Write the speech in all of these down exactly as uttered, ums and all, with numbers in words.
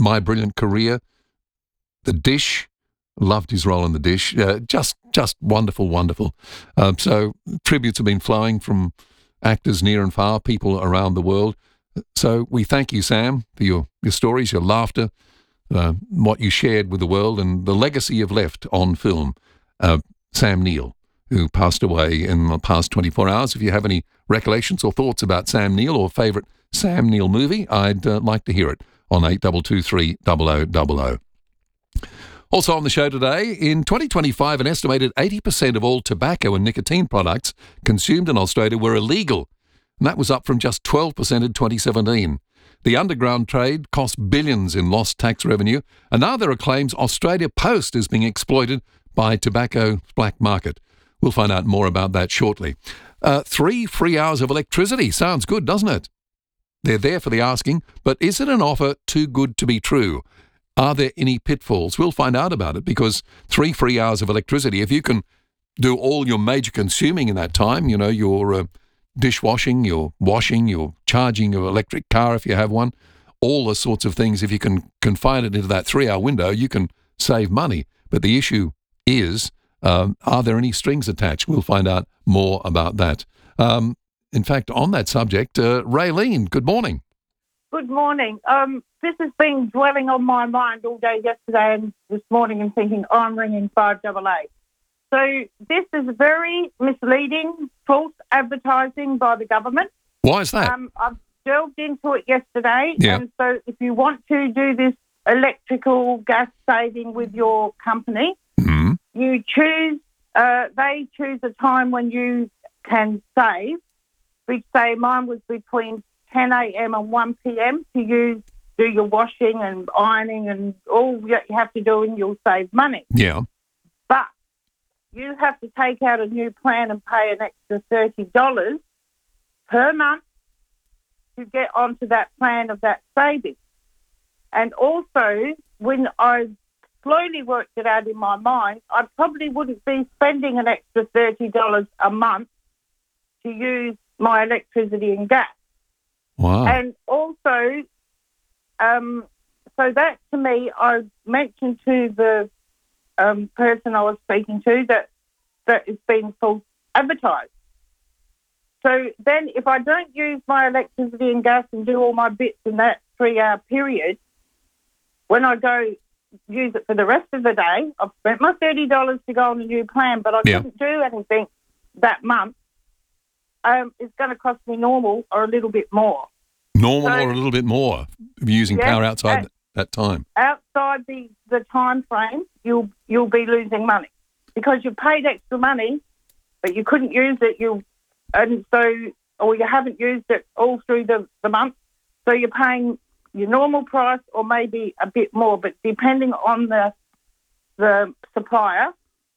My Brilliant Career, The Dish. Loved his role in The Dish. Uh, just just wonderful, wonderful. Um, so tributes have been flowing from actors near and far, people around the world. So we thank you, Sam, for your, your stories, your laughter, uh, what you shared with the world, and the legacy you've left on film. Uh, Sam Neill, who passed away in the past twenty-four hours. If you have any recollections or thoughts about Sam Neill or favourite Sam Neill movie, I'd uh, like to hear it on eight two two three zero zero zero zero. Also on the show today, in twenty twenty-five, an estimated eighty percent of all tobacco and nicotine products consumed in Australia were illegal, and that was up from just twelve percent in twenty seventeen. The underground trade cost billions in lost tax revenue, and now there are claims Australia Post is being exploited by tobacco black market. We'll find out more about that shortly. Uh, three free hours of electricity. Sounds good, doesn't it? They're there for the asking, but is it an offer too good to be true? Are there any pitfalls? We'll find out about it, because three free hours of electricity, if you can do all your major consuming in that time, you know, your uh, dishwashing, your washing, your charging your electric car if you have one, all the sorts of things, if you can confine it into that three-hour window, you can save money. But the issue is, um, are there any strings attached? We'll find out more about that. Um, in fact, on that subject, uh, Raylene, good morning. Good morning. Um, this has been dwelling on my mind all day yesterday and this morning, and thinking, oh, I'm ringing five double eight. So this is very misleading, false advertising by the government. Why is that? Um, I've delved into it yesterday. Yeah. And so if you want to do this electrical gas saving with your company, mm-hmm. you choose, uh, they choose a time when you can save, which say mine was between ten a.m. and one p.m. to use, do your washing and ironing and all you have to do, and you'll save money. Yeah. But you have to take out a new plan and pay an extra thirty dollars per month to get onto that plan of that saving. And also, when I slowly worked it out in my mind, I probably wouldn't be spending an extra thirty dollars a month to use my electricity and gas. Wow. And also, um, so that to me, I mentioned to the um, person I was speaking to that that it's been false advertised. So then if I don't use my electricity and gas and do all my bits in that three-hour period, when I go use it for the rest of the day, I've spent my thirty dollars to go on a new plan, but I Yeah. didn't do anything that month. Um, it's going to cost me normal or a little bit more. Normal So- or a little bit more of using Yeah, power outside uh, th- that time. Outside the, the time frame, you'll you'll be losing money because you paid extra money, but you couldn't use it. You and so or you haven't used it all through the, the month, so you're paying your normal price or maybe a bit more, but depending on the the supplier.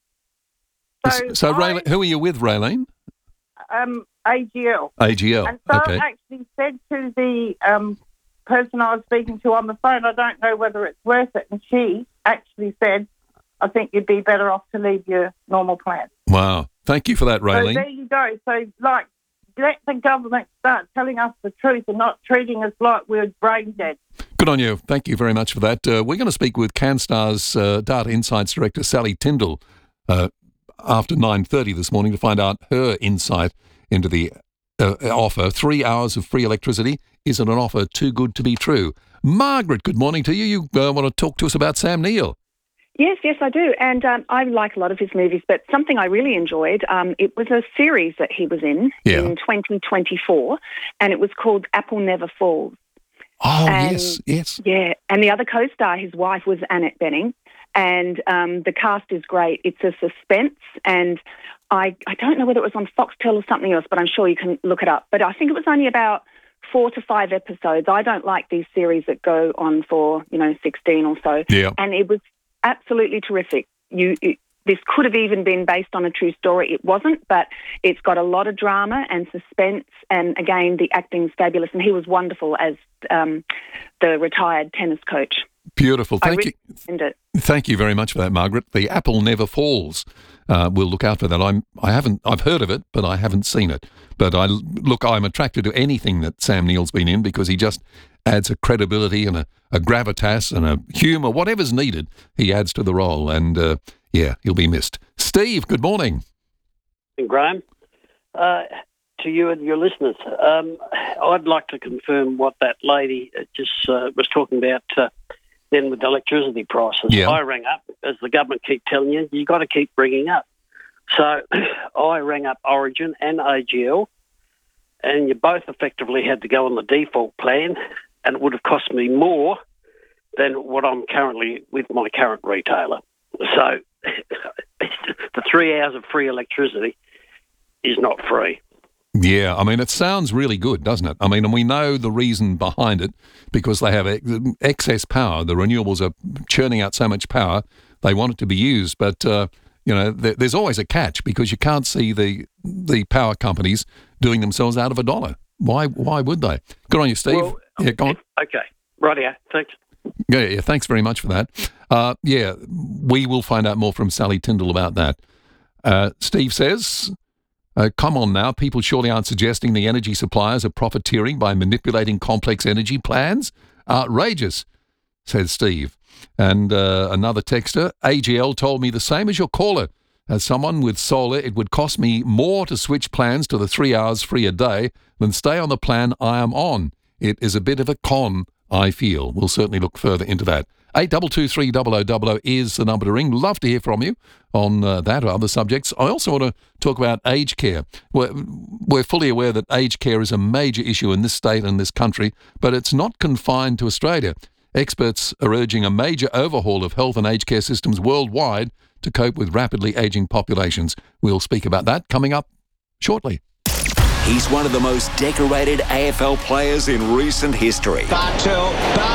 So, So, I, Raylene, who are you with, Raylene? um, A G L. A G L. And so Okay. I actually said to the um, person I was speaking to on the phone, I don't know whether it's worth it. And she actually said, I think you'd be better off to leave your normal plan. Wow. Thank you for that, So Raylene. there you go. So, like, let the government start telling us the truth and not treating us like we're brain dead. Good on you. Thank you very much for that. Uh, we're going to speak with CanStar's uh, Data Insights Director, Sally Tyndall, uh, after nine thirty this morning to find out her insight into the uh, offer. Three hours of free electricity. Is it an offer too good to be true? Margaret, good morning to you. You uh, want to talk to us about Sam Neill? Yes, yes, I do. And um, I like a lot of his movies, but something I really enjoyed, um, it was a series that he was in Yeah. in twenty twenty-four, and it was called Apple Never Falls. Oh, And- yes, yes. Yeah, and the other co-star, his wife, was Annette Bening, and um, the cast is great. It's a suspense, and I, I don't know whether it was on Foxtel or something else, but I'm sure you can look it up. But I think it was only about four to five episodes. I don't like these series that go on for, you know, sixteen or so. Yeah. And it was absolutely terrific. You, it, this could have even been based on a true story. It wasn't, but it's got a lot of drama and suspense, and again, the acting's fabulous, and he was wonderful as um, the retired tennis coach. Beautiful. I Thank really you. recommend it. Thank you very much for that, Margaret. The Apple Never Falls. uh, we'll look out for that. I'm, I haven't, I've heard of it, but I haven't seen it. But I look, I'm attracted to anything that Sam Neill's been in because he just adds a credibility and a, a gravitas and a humour, whatever's needed, he adds to the role. And uh, yeah, he'll be missed. Steve, good morning. Graham, uh, to you and your listeners, um, I'd like to confirm what that lady just uh, was talking about. Uh, Then with the electricity prices, yeah. I rang up, as the government keep telling you, you got to keep ringing up. So I rang up Origin and A G L, and you both effectively had to go on the default plan, and it would have cost me more than what I'm currently with my current retailer. So the three hours of free electricity is not free. Yeah, I mean, it sounds really good, doesn't it? I mean, and we know the reason behind it because they have ex- excess power. The renewables are churning out so much power, they want it to be used. But, uh, you know, th- there's always a catch because you can't see the the power companies doing themselves out of a dollar. Why Why would they? Good on you, Steve. Well, yeah, go on. Okay, rightio, thanks. Yeah, yeah, thanks very much for that. Uh, yeah, we will find out more from Sally Tyndall about that. Uh, Steve says... Uh, come on now, people surely aren't suggesting the energy suppliers are profiteering by manipulating complex energy plans? Outrageous, says Steve. And uh, another texter, A G L told me the same as your caller. As someone with solar, it would cost me more to switch plans to the three hours free a day than stay on the plan I am on. It is a bit of a con, I feel. We'll certainly look further into that. eight two two three zero zero zero zero is the number to ring. Love to hear from you on uh, that or other subjects. I also want to talk about aged care. We're, we're fully aware that aged care is a major issue in this state and this country, but it's not confined to Australia. Experts are urging a major overhaul of health and aged care systems worldwide to cope with rapidly ageing populations. We'll speak about that coming up shortly. He's one of the most decorated A F L players in recent history. Bartel,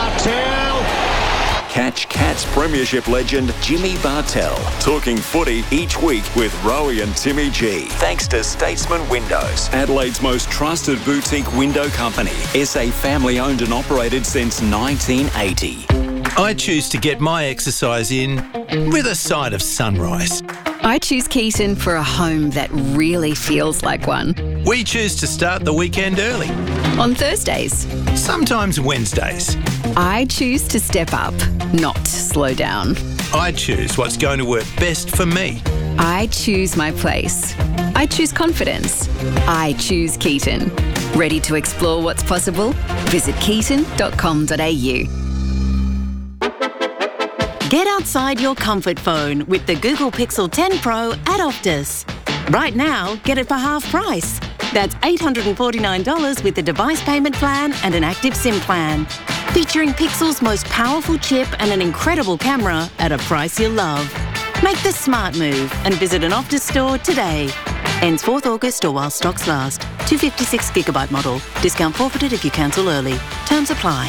Bartel! Catch Cats Premiership legend Jimmy Bartel talking footy each week with Rowie and Timmy G. Thanks to Statesman Windows, Adelaide's most trusted boutique window company. S A family owned and operated since nineteen eighty. I choose to get my exercise in with a side of sunrise. I choose Keaton for a home that really feels like one. We choose to start the weekend early. On Thursdays. Sometimes Wednesdays. I choose to step up, not slow down. I choose what's going to work best for me. I choose my place. I choose confidence. I choose Keaton. Ready to explore what's possible? Visit keaton dot com dot a u. Get outside your comfort phone with the Google Pixel ten Pro at Optus. Right now, get it for half price. That's eight hundred forty-nine dollars with the device payment plan and an active SIM plan. Featuring Pixel's most powerful chip and an incredible camera at a price you'll love. Make the smart move and visit an Optus store today. Ends fourth August or while stocks last. two hundred fifty-six gigabyte model. Discount forfeited if you cancel early. Terms apply.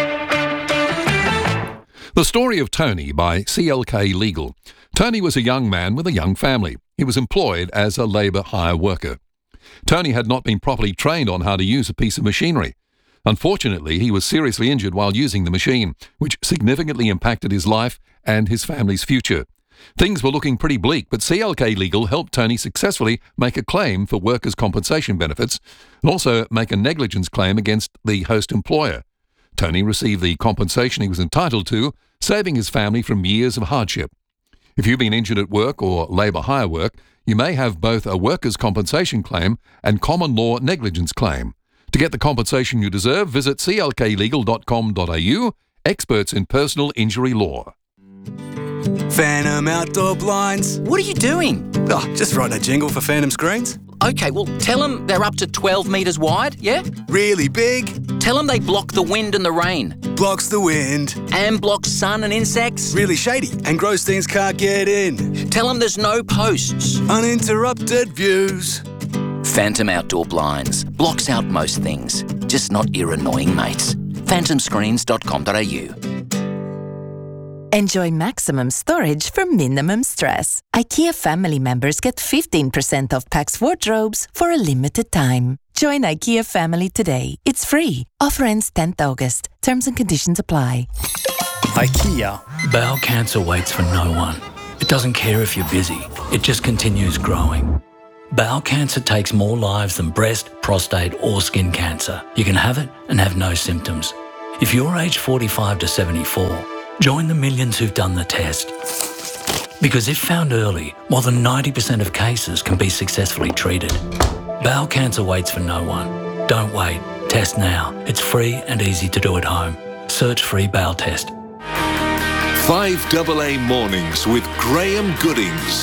The Story of Tony by C L K Legal. Tony was a young man with a young family. He was employed as a labour hire worker. Tony had not been properly trained on how to use a piece of machinery. Unfortunately, he was seriously injured while using the machine, which significantly impacted his life and his family's future. Things were looking pretty bleak, but C L K Legal helped Tony successfully make a claim for workers' compensation benefits and also make a negligence claim against the host employer. Tony received the compensation he was entitled to, saving his family from years of hardship. If you've been injured at work or labour hire work, you may have both a workers' compensation claim and common law negligence claim. To get the compensation you deserve, visit c l k legal dot com dot a u, experts in personal injury law. Phantom Outdoor Blinds. What are you doing? Oh, just writing a jingle for Phantom Screens. Okay, well, tell them they're up to twelve metres wide, yeah? Really big. Tell them they block the wind and the rain. Blocks the wind. And blocks sun and insects. Really shady, and gross things can't get in. Tell them there's no posts. Uninterrupted views. Phantom Outdoor Blinds. Blocks out most things, just not your annoying mates. phantom screens dot com dot a u. Enjoy maximum storage for minimum stress. IKEA family members get fifteen percent off Pax wardrobes for a limited time. Join IKEA family today. It's free. Offer ends tenth August. Terms and conditions apply. IKEA. Bowel cancer waits for no one. It doesn't care if you're busy. It just continues growing. Bowel cancer takes more lives than breast, prostate or skin cancer. You can have it and have no symptoms. If you're aged forty-five to seventy-four, join the millions who've done the test. Because if found early, more than ninety percent of cases can be successfully treated. Bowel cancer waits for no one. Don't wait. Test now. It's free and easy to do at home. Search free bowel test. five A A Mornings with Graham Goodings.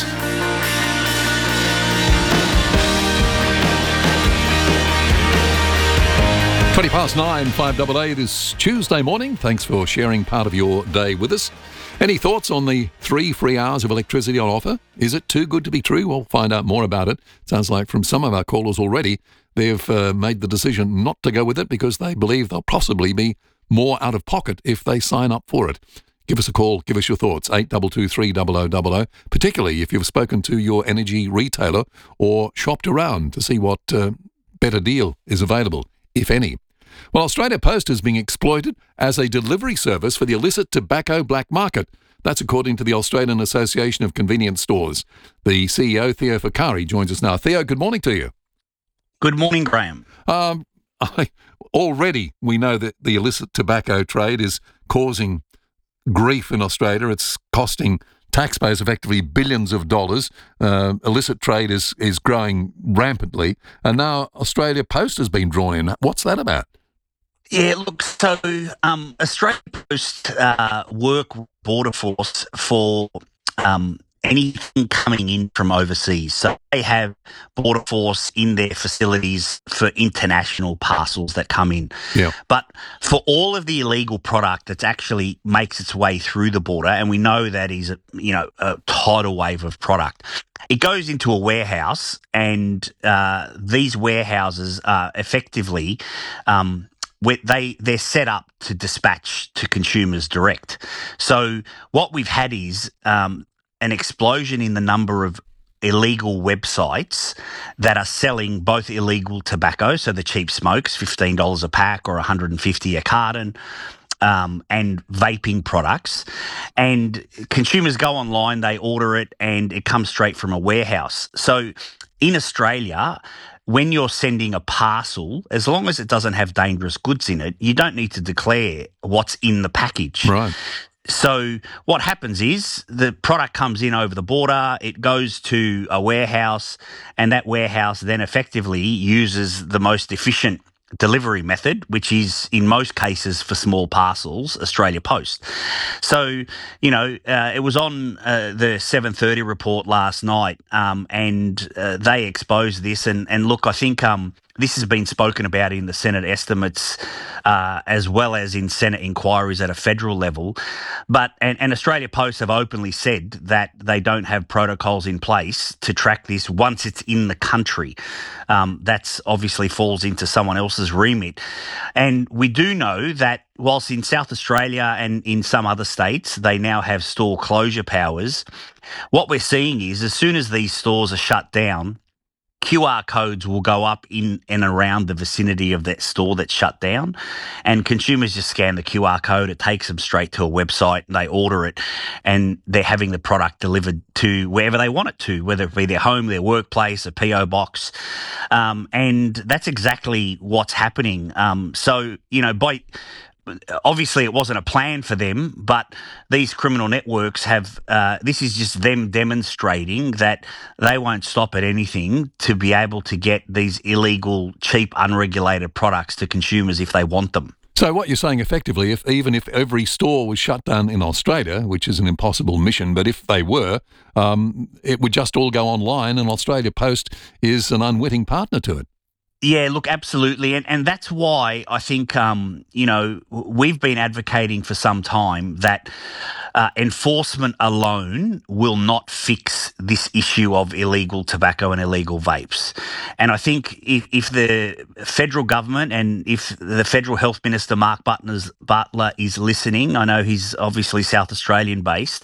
twenty past nine, five A A this Tuesday morning. Thanks for sharing part of your day with us. Any thoughts on the three free hours of electricity on offer? Is it too good to be true? We'll find out more about it. Sounds like from some of our callers already, they've uh, made the decision not to go with it because they believe they'll possibly be more out of pocket if they sign up for it. Give us a call. Give us your thoughts. eight two two three zero zero zero zero, particularly if you've spoken to your energy retailer or shopped around to see what uh, better deal is available, if any. Well, Australia Post is being exploited as a delivery service for the illicit tobacco black market. That's according to the Australian Association of Convenience Stores. The C E O, Theo Ficari, joins us now. Theo, good morning to you. Good morning, Graham. Um, I, already we know that the illicit tobacco trade is causing grief in Australia. It's costing taxpayers effectively billions of dollars. Uh, illicit trade is, is growing rampantly. And now Australia Post has been drawn in. What's that about? Yeah, look, so um, Australia Post uh, work Border Force for um, anything coming in from overseas. So they have Border Force in their facilities for international parcels that come in. Yeah. But for all of the illegal product that actually makes its way through the border, and we know that is a, you know, a tidal wave of product, it goes into a warehouse, and uh, these warehouses are effectively um, where they they're set up to dispatch to consumers direct. So what we've had is um, an explosion in the number of illegal websites that are selling both illegal tobacco, so the cheap smokes, fifteen dollars a pack or one hundred fifty a carton, um, and vaping products. And consumers go online, they order it, and it comes straight from a warehouse. So in Australia, when you're sending a parcel, as long as it doesn't have dangerous goods in it, you don't need to declare what's in the package. Right. So what happens is the product comes in over the border, it goes to a warehouse, and that warehouse then effectively uses the most efficient delivery method, which is in most cases for small parcels, Australia Post. So, you know, uh, it was on uh, the seven thirty report last night, um, and uh, they exposed this. And, and look, I think um, this has been spoken about in the Senate estimates uh, as well as in Senate inquiries at a federal level. But and, and Australia Post have openly said that they don't have protocols in place to track this once it's in the country. Um, that's obviously falls into someone else's remit. And we do know that whilst in South Australia and in some other states, they now have store closure powers, what we're seeing is as soon as these stores are shut down, Q R codes will go up in and around the vicinity of that store that's shut down, and consumers just scan the Q R code. It takes them straight to a website, and they order it, and they're having the product delivered to wherever they want it to, whether it be their home, their workplace, a P O box, um, and that's exactly what's happening. Um, so, you know, by obviously it wasn't a plan for them, but these criminal networks have, uh, this is just them demonstrating that they won't stop at anything to be able to get these illegal, cheap, unregulated products to consumers if they want them. So what you're saying effectively, if even if every store was shut down in Australia, which is an impossible mission, but if they were, um, it would just all go online, and Australia Post is an unwitting partner to it. Yeah, look, absolutely. And and that's why I think, um, you know, we've been advocating for some time that uh, enforcement alone will not fix this issue of illegal tobacco and illegal vapes. And I think if, if the federal government and if the Federal Health Minister, Mark Butler's, Butler, is listening, I know he's obviously South Australian based,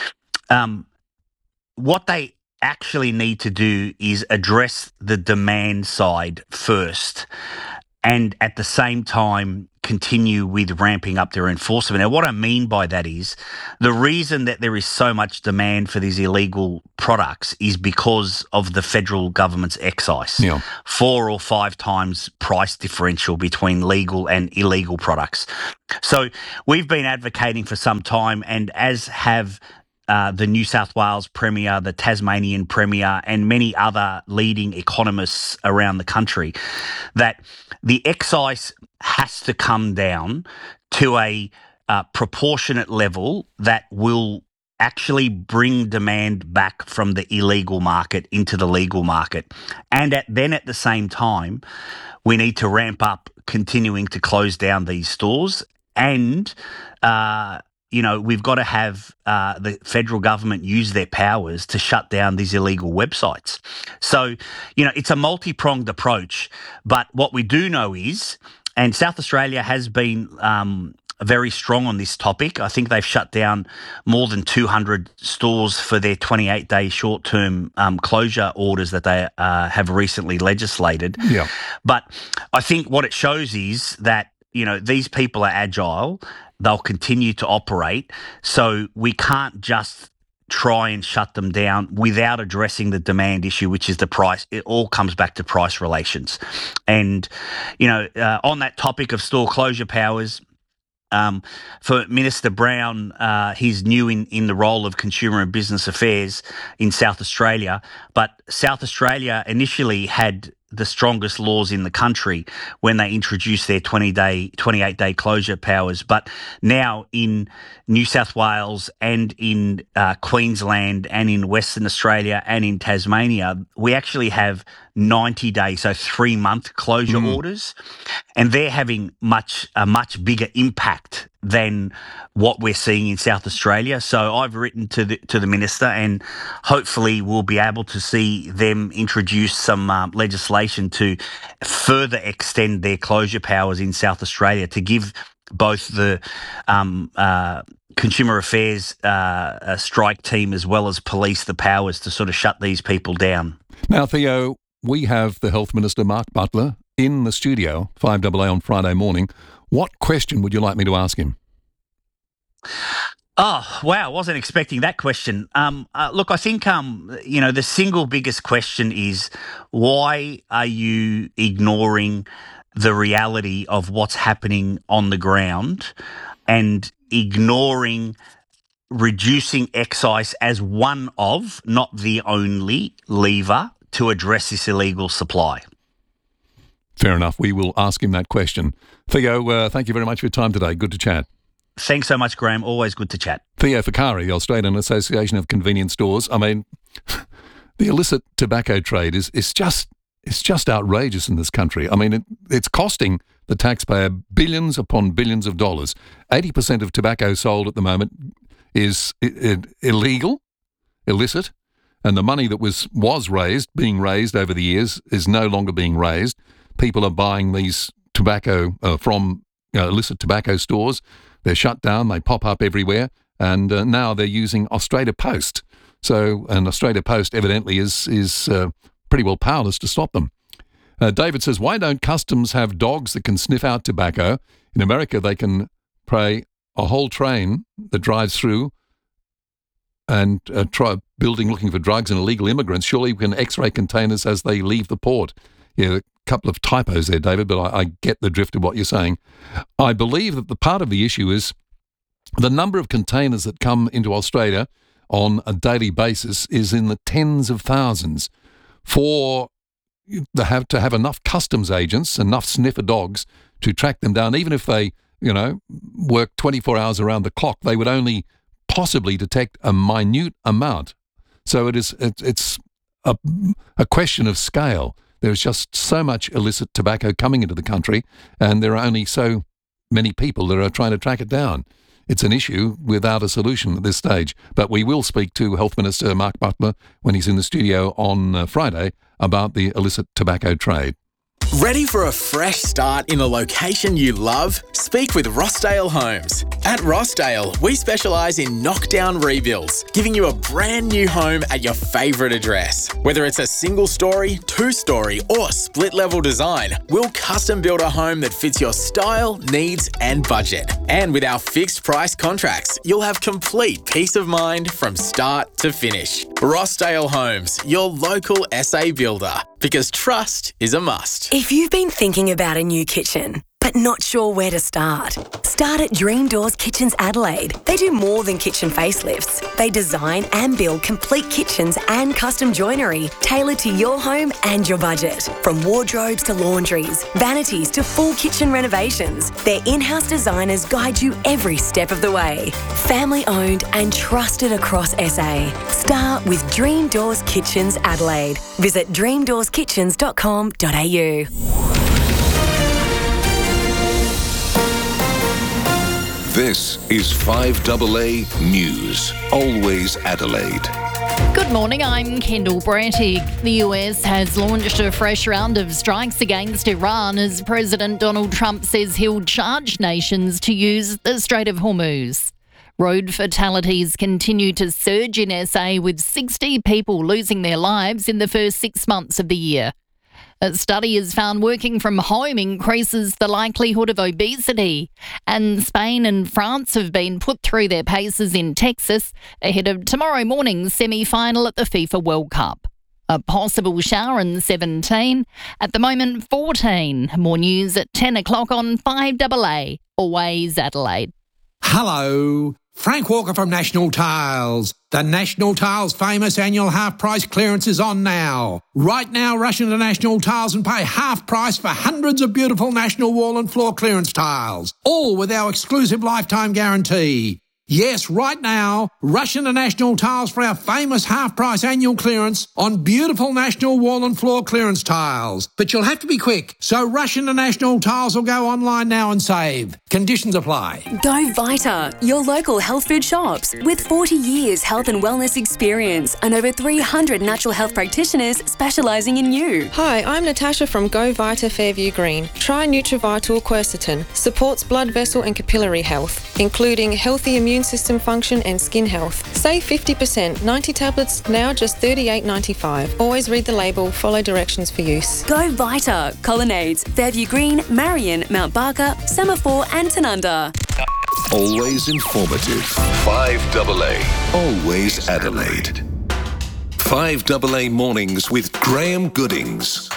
um, what they actually need to do is address the demand side first and at the same time continue with ramping up their enforcement. Now, what I mean by that is the reason that there is so much demand for these illegal products is because of the federal government's excise. Yeah. Four or five times price differential between legal and illegal products. So we've been advocating for some time, and as have Uh, the New South Wales Premier, the Tasmanian Premier, and many other leading economists around the country, that the excise has to come down to a uh, proportionate level that will actually bring demand back from the illegal market into the legal market. And at, then at the same time, we need to ramp up continuing to close down these stores and uh you know, we've got to have uh, the federal government use their powers to shut down these illegal websites. So, you know, it's a multi-pronged approach. But what we do know is, and South Australia has been um, very strong on this topic. I think they've shut down more than two hundred stores for their twenty-eight day short-term um, closure orders that they uh, have recently legislated. Yeah. But I think what it shows is that, you know, these people are agile. They'll continue to operate. So we can't just try and shut them down without addressing the demand issue, which is the price. It all comes back to price relations. And, you know, uh, on that topic of store closure powers, Um, for Minister Brown, uh, he's new in, in the role of Consumer and Business Affairs in South Australia, but South Australia initially had the strongest laws in the country when they introduced their twenty day, twenty-eight day closure powers. But now in New South Wales and in uh, Queensland and in Western Australia and in Tasmania, we actually have ninety day, so three month closure mm. orders, and they're having much a much bigger impact than what we're seeing in South Australia. So I've written to the to the minister, and hopefully we'll be able to see them introduce some um, legislation to further extend their closure powers in South Australia to give both the um, uh, Consumer Affairs uh, strike team as well as police the powers to sort of shut these people down. Now, Theo, we have the Health Minister, Mark Butler, in the studio, five A A on Friday morning. What question would you like me to ask him? Oh, wow. I wasn't expecting that question. Um, uh, look, I think, um, you know, the single biggest question is why are you ignoring the reality of what's happening on the ground and ignoring reducing excise as one of, not the only, lever to address this illegal supply? Fair enough. We will ask him that question. Theo, uh, thank you very much for your time today. Good to chat. Thanks so much, Graham. Always good to chat. Theo Ficari, the Australian Association of Convenience Stores. I mean, the illicit tobacco trade is, is just it's just outrageous in this country. I mean, it, it's costing the taxpayer billions upon billions of dollars. eighty percent of tobacco sold at the moment is I- I- illegal, illicit, and the money that was, was raised, being raised over the years, is no longer being raised. People are buying these tobacco uh, from uh, illicit tobacco stores. They're shut down. They pop up everywhere. And uh, now they're using Australia Post. So, and Australia Post evidently is is uh, pretty well powerless to stop them. Uh, David says, why don't customs have dogs that can sniff out tobacco? In America, they can pay a whole train that drives through and uh, try building, looking for drugs and illegal immigrants. Surely we can X-ray containers as they leave the port. Yeah, a couple of typos there, David, but I, I get the drift of what you're saying. I believe that the part of the issue is the number of containers that come into Australia on a daily basis is in the tens of thousands. For they have to have enough customs agents, enough sniffer dogs to track them down, even if they, you know, work twenty-four hours around the clock, they would only possibly detect a minute amount. So it is, it, it's a, a question of scale. There's just so much illicit tobacco coming into the country, and there are only so many people that are trying to track it down. It's an issue without a solution at this stage. But we will speak to Health Minister Mark Butler when he's in the studio on uh, Friday about the illicit tobacco trade. Ready for a fresh start in a location you love? Speak with Rossdale Homes. At Rossdale, we specialise in knockdown rebuilds, giving you a brand new home at your favourite address. Whether it's a single story, two story or split level design, we'll custom build a home that fits your style, needs and budget. And with our fixed price contracts, you'll have complete peace of mind from start to finish. Rossdale Homes, your local S A builder, because trust is a must. If you've been thinking about a new kitchen, but not sure where to start, start at Dream Doors Kitchens Adelaide. They do more than kitchen facelifts. They design and build complete kitchens and custom joinery tailored to your home and your budget. From wardrobes to laundries, vanities to full kitchen renovations, their in-house designers guide you every step of the way. Family owned and trusted across S A. Start with Dream Doors Kitchens Adelaide. Visit dream doors kitchens dot com dot a u. This is five A A News, always Adelaide. Good morning, I'm Kendall Brattig. The U S has launched a fresh round of strikes against Iran as President Donald Trump says he'll charge nations to use the Strait of Hormuz. Road fatalities continue to surge in S A, with sixty people losing their lives in the first six months of the year. A study has found working from home increases the likelihood of obesity, and Spain and France have been put through their paces in Texas ahead of tomorrow morning's semi-final at the FIFA World Cup. A possible shower in seventeen, at the moment fourteen. More news at ten o'clock on five A A, always Adelaide. Hello, Frank Walker from National Tiles. The National Tiles famous annual half-price clearance is on now. Right now, rush into National Tiles and pay half price for hundreds of beautiful National wall and floor clearance tiles, all with our exclusive lifetime guarantee. Yes, right now, rush into National Tiles for our famous half-price annual clearance on beautiful National wall and floor clearance tiles. But you'll have to be quick, so rush into National Tiles or go online now and save. Conditions apply. Go Vita, your local health food shops. With forty years health and wellness experience and over three hundred natural health practitioners specialising in you. Hi, I'm Natasha from Go Vita Fairview Green. Try Nutrivital Quercetin. Supports blood vessel and capillary health, including healthy immune system function and skin health. Save fifty percent. ninety tablets, now just thirty-eight ninety-five. Always read the label, follow directions for use. Go Vita. Colonnades, Fairview Green, Marion, Mount Barker, Semaphore and Tanunda. Always informative. five A A, always Adelaide. five A A mornings with Graham Goodings.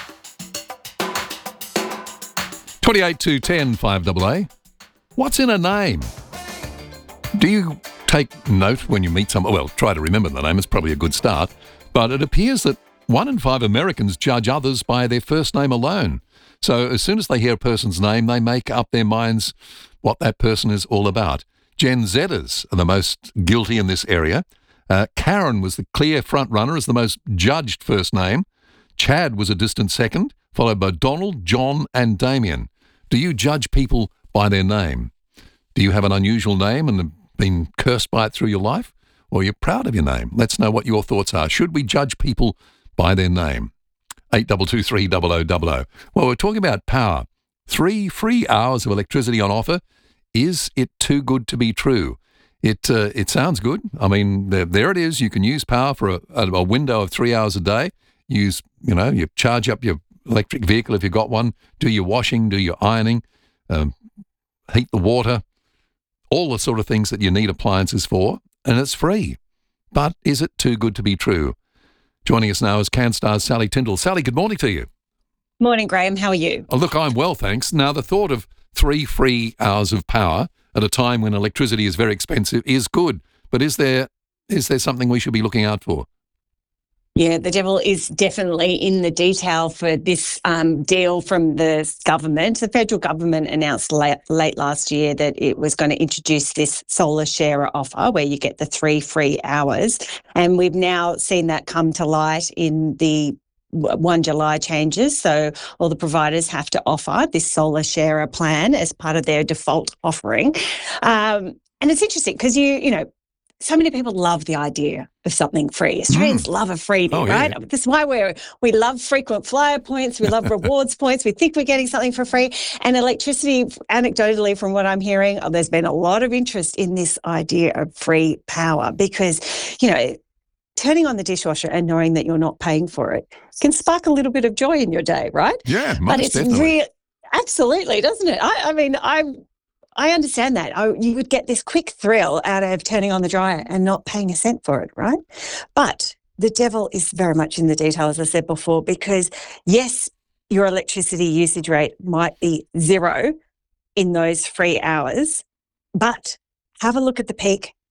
twenty-eight to ten, five A A. What's in a name? Do you take note when you meet someone? Well, try to remember the name. It's probably a good start. But it appears that one in five Americans judge others by their first name alone. So as soon as they hear a person's name, they make up their minds what that person is all about. Gen Zers are the most guilty in this area. Uh, Karen was the clear front runner as the most judged first name. Chad was a distant second, followed by Donald, John and Damien. Do you judge people by their name? Do you have an unusual name and have been cursed by it through your life? Or are you proud of your name? Let's know what your thoughts are. Should we judge people by their name? eight two two three zero zero zero zero. Well, we're talking about power. Three free hours of electricity on offer. Is it too good to be true? It uh, it sounds good. I mean, there, there it is. You can use power for a, a window of three hours a day. Use, you know, you charge up your electric vehicle if you've got one. Do your washing, do your ironing, um, heat the water, all the sort of things that you need appliances for, and it's free. But is it too good to be true? Joining us now is CanStar's Sally Tyndall. Sally, good morning to you. Morning, Graham. How are you? Oh, look, I'm well, thanks. Now, the thought of three free hours of power at a time when electricity is very expensive is good. But is there is there something we should be looking out for? Yeah, the devil is definitely in the detail for this um, deal from the government. The federal government announced late, late last year that it was going to introduce this solar sharer offer where you get the three free hours. And we've now seen that come to light in the first July changes. So all the providers have to offer this solar sharer plan as part of their default offering. Um, and it's interesting because you, you know, so many people love the idea of something free. Australians mm. love a freebie, oh, yeah. right? This is why we're, we love frequent flyer points. We love rewards points. We think we're getting something for free. And electricity, anecdotally, from what I'm hearing, oh, there's been a lot of interest in this idea of free power because, you know, turning on the dishwasher and knowing that you're not paying for it can spark a little bit of joy in your day, right? Yeah, most but it's definitely. Real, absolutely, doesn't it? I, I mean, I I understand that. I, you would get this quick thrill out of turning on the dryer and not paying a cent for it, right? But the devil is very much in the detail, as I said before, because yes, your electricity usage rate might be zero in those free hours, but have a look at the peak